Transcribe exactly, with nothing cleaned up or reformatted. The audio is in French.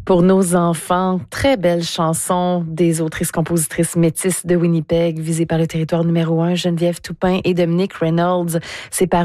Pour nos enfants, très belle chanson des autrices-compositrices métisses de Winnipeg, visées par le territoire numéro un, Geneviève Toupin et Dominique Reynolds. C'est par